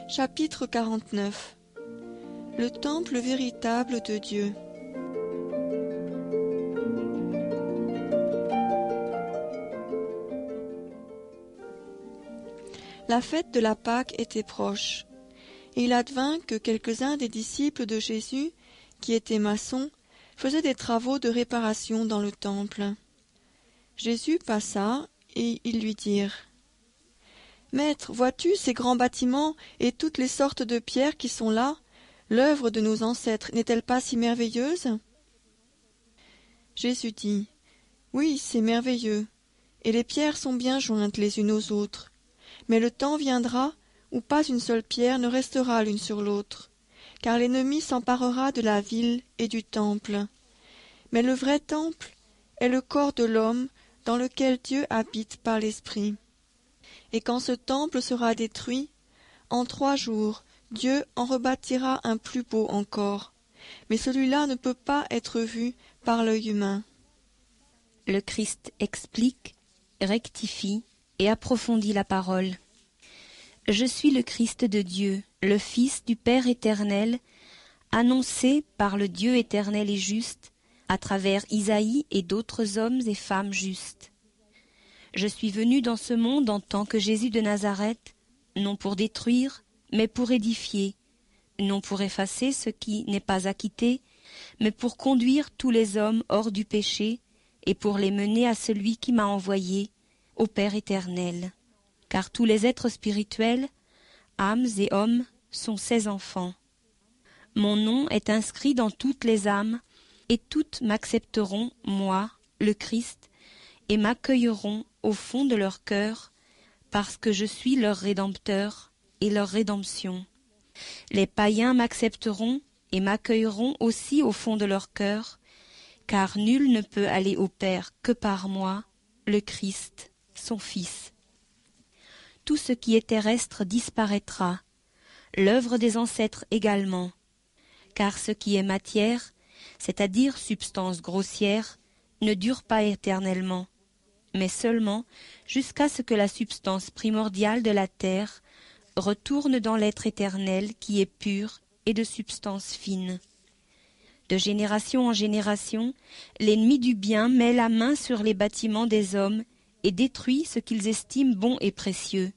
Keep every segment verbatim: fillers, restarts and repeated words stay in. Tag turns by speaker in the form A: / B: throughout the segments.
A: Chapitre quarante-neuf. Le temple véritable de Dieu. La fête de la Pâque était proche, et il advint que quelques-uns des disciples de Jésus, qui étaient maçons, faisaient des travaux de réparation dans le temple. Jésus passa, et ils lui dirent : « Maître, vois-tu ces grands bâtiments et toutes les sortes de pierres qui sont là ? L'œuvre de nos ancêtres n'est-elle pas si merveilleuse ?» Jésus dit : « Oui, c'est merveilleux, et les pierres sont bien jointes les unes aux autres. Mais le temps viendra où pas une seule pierre ne restera l'une sur l'autre, car l'ennemi s'emparera de la ville et du temple. Mais le vrai temple est le corps de l'homme dans lequel Dieu habite par l'Esprit. Et quand ce temple sera détruit, en trois jours, Dieu en rebâtira un plus beau encore. Mais celui-là ne peut pas être vu par l'œil humain. »
B: Le Christ explique, rectifie et approfondit la parole. « Je suis le Christ de Dieu, le Fils du Père éternel, annoncé par le Dieu éternel et juste, à travers Isaïe et d'autres hommes et femmes justes. Je suis venu dans ce monde en tant que Jésus de Nazareth, non pour détruire, mais pour édifier, non pour effacer ce qui n'est pas acquitté, mais pour conduire tous les hommes hors du péché et pour les mener à celui qui m'a envoyé, au Père éternel. Car tous les êtres spirituels, âmes et hommes, sont ses enfants. Mon nom est inscrit dans toutes les âmes, et toutes m'accepteront, moi, le Christ, et m'accueilleront au fond de leur cœur, parce que je suis leur Rédempteur et leur rédemption. Les païens m'accepteront et m'accueilleront aussi au fond de leur cœur, car nul ne peut aller au Père que par moi, le Christ, son Fils. Tout ce qui est terrestre disparaîtra, l'œuvre des ancêtres également, car ce qui est matière, c'est-à-dire substance grossière, ne dure pas éternellement, mais seulement jusqu'à ce que la substance primordiale de la terre retourne dans l'être éternel qui est pur et de substance fine. De génération en génération, l'ennemi du bien met la main sur les bâtiments des hommes et détruit ce qu'ils estiment bon et précieux.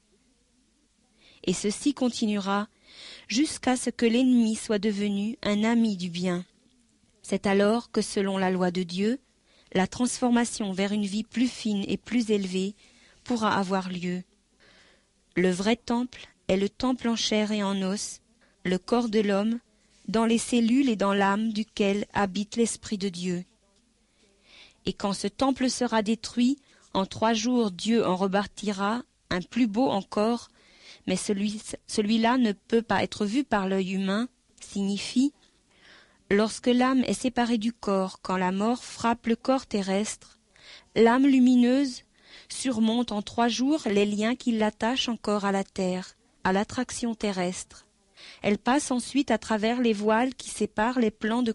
B: Et ceci continuera jusqu'à ce que l'ennemi soit devenu un ami du bien. C'est alors que, selon la loi de Dieu, la transformation vers une vie plus fine et plus élevée pourra avoir lieu. Le vrai temple est le temple en chair et en os, le corps de l'homme, dans les cellules et dans l'âme duquel habite l'Esprit de Dieu. Et quand ce temple sera détruit, en trois jours Dieu en rebâtira un plus beau encore, mais celui, celui-là ne peut pas être vu par l'œil humain, signifie lorsque l'âme est séparée du corps, quand la mort frappe le corps terrestre, l'âme lumineuse surmonte en trois jours les liens qui l'attachent encore à la terre, à l'attraction terrestre. Elle passe ensuite à travers les voiles qui séparent les plans de